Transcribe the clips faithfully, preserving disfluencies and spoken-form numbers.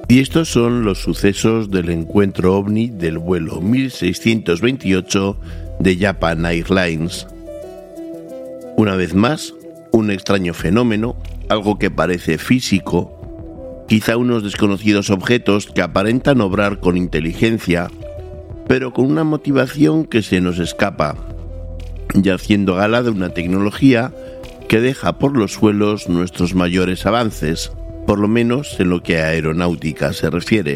Y estos son los sucesos del encuentro ovni del vuelo mil seiscientos veintiocho de Japan Airlines. Una vez más, un extraño fenómeno, algo que parece físico, quizá unos desconocidos objetos que aparentan obrar con inteligencia, pero con una motivación que se nos escapa, y haciendo gala de una tecnología que deja por los suelos nuestros mayores avances, por lo menos en lo que a aeronáutica se refiere.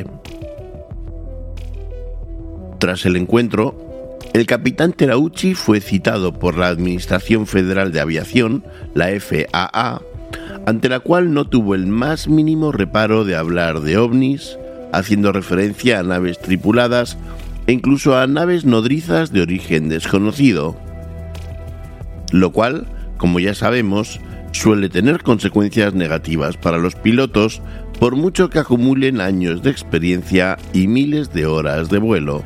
Tras el encuentro, el capitán Terauchi fue citado por la Administración Federal de Aviación, la F A A, ante la cual no tuvo el más mínimo reparo de hablar de ovnis, haciendo referencia a naves tripuladas e incluso a naves nodrizas de origen desconocido, lo cual, como ya sabemos, suele tener consecuencias negativas para los pilotos, por mucho que acumulen años de experiencia y miles de horas de vuelo.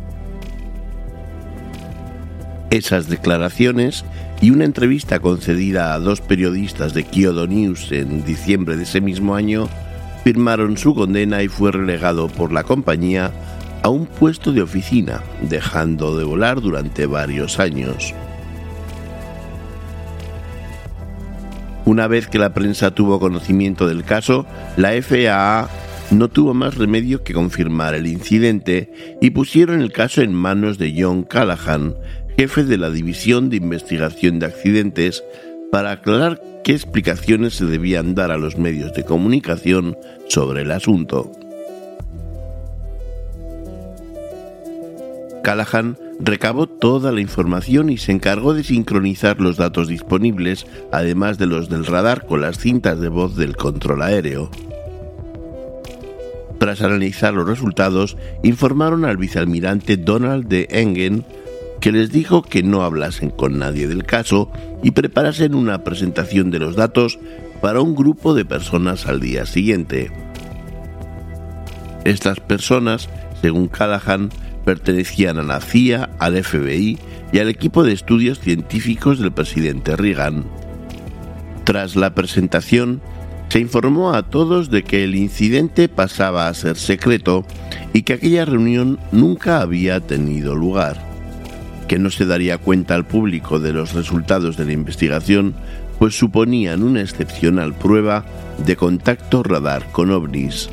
Esas declaraciones y una entrevista concedida a dos periodistas de Kyodo News en diciembre de ese mismo año firmaron su condena y fue relegado por la compañía a un puesto de oficina, dejando de volar durante varios años. Una vez que la prensa tuvo conocimiento del caso, la F A A no tuvo más remedio que confirmar el incidente y pusieron el caso en manos de John Callahan, jefe de la División de Investigación de Accidentes, para aclarar qué explicaciones se debían dar a los medios de comunicación sobre el asunto. Callahan recabó toda la información y se encargó de sincronizar los datos disponibles, además de los del radar, con las cintas de voz del control aéreo. Tras analizar los resultados, informaron al vicealmirante Donald D. Engen, que les dijo que no hablasen con nadie del caso y preparasen una presentación de los datos para un grupo de personas al día siguiente. Estas personas, según Callahan, pertenecían a la C I A, al F B I y al equipo de estudios científicos del presidente Reagan. Tras la presentación, se informó a todos de que el incidente pasaba a ser secreto y que aquella reunión nunca había tenido lugar, que no se daría cuenta al público de los resultados de la investigación, pues suponían una excepcional prueba de contacto radar con ovnis.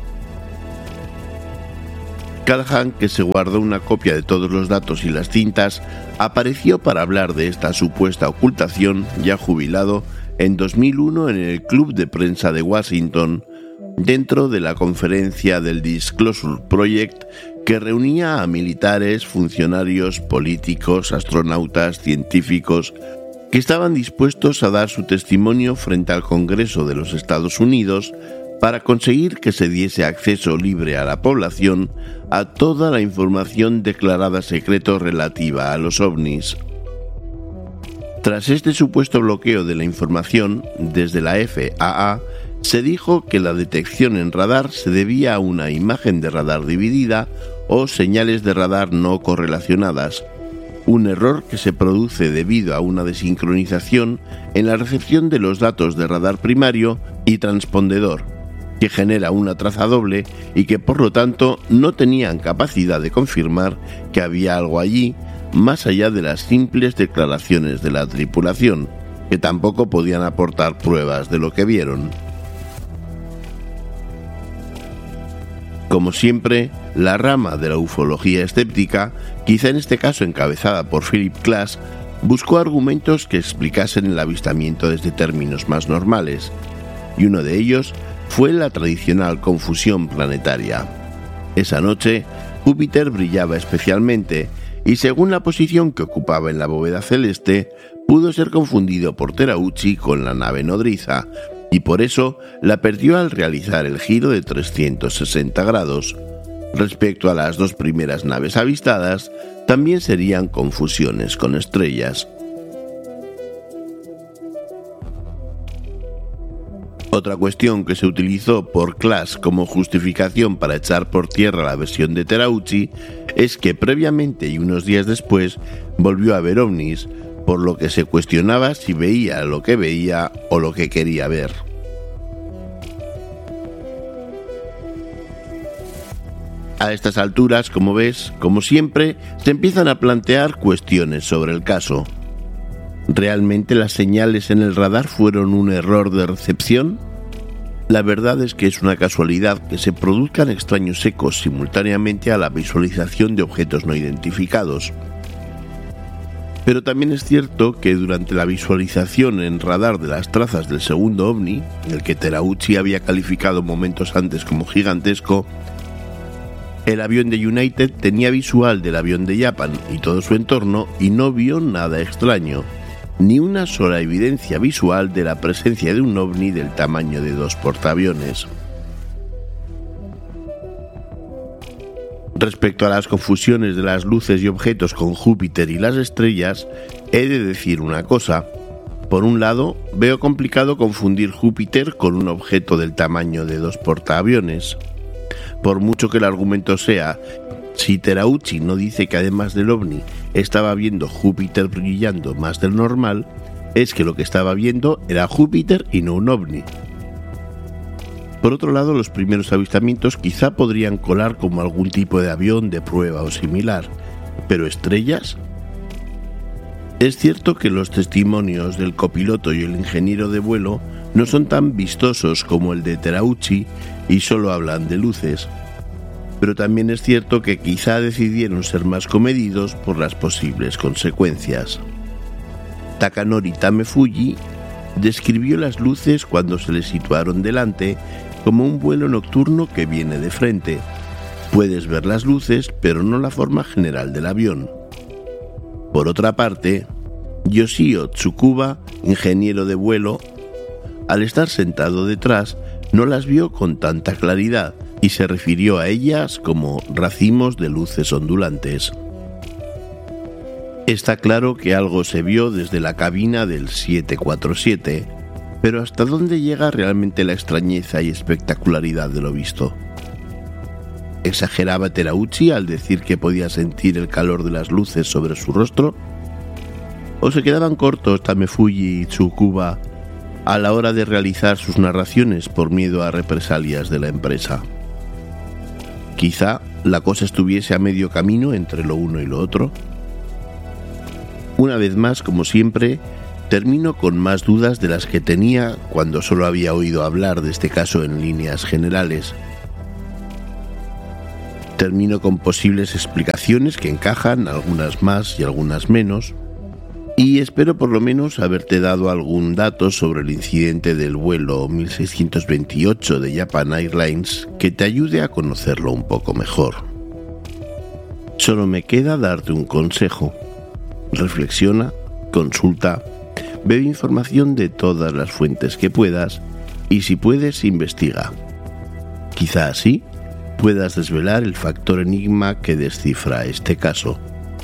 Callahan, que se guardó una copia de todos los datos y las cintas, apareció para hablar de esta supuesta ocultación, ya jubilado, en dos mil uno en el Club de Prensa de Washington, dentro de la conferencia del Disclosure Project, que reunía a militares, funcionarios, políticos, astronautas, científicos, que estaban dispuestos a dar su testimonio frente al Congreso de los Estados Unidos para conseguir que se diese acceso libre a la población a toda la información declarada secreto relativa a los ovnis. Tras este supuesto bloqueo de la información, desde la F A A se dijo que la detección en radar se debía a una imagen de radar dividida o señales de radar no correlacionadas, un error que se produce debido a una desincronización en la recepción de los datos de radar primario y transpondedor, que genera una traza doble y que por lo tanto no tenían capacidad de confirmar que había algo allí, más allá de las simples declaraciones de la tripulación, que tampoco podían aportar pruebas de lo que vieron. Como siempre, la rama de la ufología escéptica, quizá en este caso encabezada por Philip Klass, buscó argumentos que explicasen el avistamiento desde términos más normales, y uno de ellos fue la tradicional confusión planetaria. Esa noche, Júpiter brillaba especialmente, y según la posición que ocupaba en la bóveda celeste, pudo ser confundido por Terauchi con la nave nodriza, y por eso la perdió al realizar el giro de trescientos sesenta grados. Respecto a las dos primeras naves avistadas, también serían confusiones con estrellas. Otra cuestión que se utilizó por Klass como justificación para echar por tierra la versión de Terauchi es que previamente y unos días después volvió a ver ovnis, por lo que se cuestionaba si veía lo que veía o lo que quería ver. A estas alturas, como ves, como siempre, se empiezan a plantear cuestiones sobre el caso. ¿Realmente las señales en el radar fueron un error de recepción? La verdad es que es una casualidad que se produzcan extraños ecos simultáneamente a la visualización de objetos no identificados. Pero también es cierto que durante la visualización en radar de las trazas del segundo ovni, el que Terauchi había calificado momentos antes como gigantesco, el avión de United tenía visual del avión de Japan y todo su entorno y no vio nada extraño, ni una sola evidencia visual de la presencia de un ovni del tamaño de dos portaaviones. Respecto a las confusiones de las luces y objetos con Júpiter y las estrellas, he de decir una cosa. Por un lado, veo complicado confundir Júpiter con un objeto del tamaño de dos portaaviones. Por mucho que el argumento sea, si Terauchi no dice que además del ovni estaba viendo Júpiter brillando más del normal, es que lo que estaba viendo era Júpiter y no un ovni. Por otro lado, los primeros avistamientos quizá podrían colar como algún tipo de avión de prueba o similar, pero ¿estrellas? Es cierto que los testimonios del copiloto y el ingeniero de vuelo no son tan vistosos como el de Terauchi y solo hablan de luces. Pero también es cierto que quizá decidieron ser más comedidos por las posibles consecuencias. Takanori Tamefuji describió las luces cuando se le situaron delante como un vuelo nocturno que viene de frente. Puedes ver las luces, pero no la forma general del avión. Por otra parte, Yoshio Tsukuba, ingeniero de vuelo, al estar sentado detrás, no las vio con tanta claridad y se refirió a ellas como racimos de luces ondulantes. Está claro que algo se vio desde la cabina del siete cuatro siete, pero ¿hasta dónde llega realmente la extrañeza y espectacularidad de lo visto? ¿Exageraba Terauchi al decir que podía sentir el calor de las luces sobre su rostro? ¿O se quedaban cortos Tamefuji y Tsukuba a la hora de realizar sus narraciones por miedo a represalias de la empresa? Quizá la cosa estuviese a medio camino entre lo uno y lo otro. Una vez más, como siempre, termino con más dudas de las que tenía cuando solo había oído hablar de este caso en líneas generales. Termino con posibles explicaciones que encajan, algunas más y algunas menos, y espero por lo menos haberte dado algún dato sobre el incidente del vuelo mil seiscientos veintiocho de Japan Airlines que te ayude a conocerlo un poco mejor. Solo me queda darte un consejo. Reflexiona, consulta, bebe información de todas las fuentes que puedas y si puedes, investiga. Quizá así puedas desvelar el factor enigma que descifra este caso.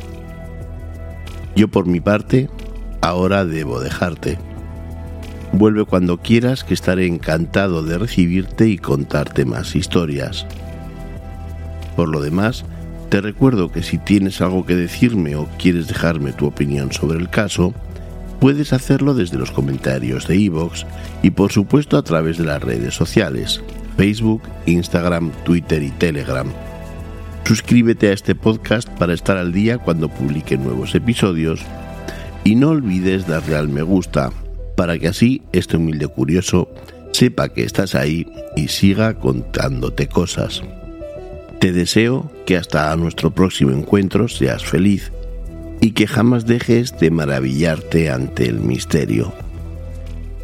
Yo por mi parte, ahora debo dejarte. Vuelve cuando quieras, que estaré encantado de recibirte y contarte más historias. Por lo demás, te recuerdo que si tienes algo que decirme o quieres dejarme tu opinión sobre el caso, puedes hacerlo desde los comentarios de iVoox y por supuesto a través de las redes sociales, Facebook, Instagram, Twitter y Telegram. Suscríbete a este podcast para estar al día cuando publique nuevos episodios y no olvides darle al me gusta para que así este humilde curioso sepa que estás ahí y siga contándote cosas. Te deseo que hasta nuestro próximo encuentro seas feliz y que jamás dejes de maravillarte ante el misterio.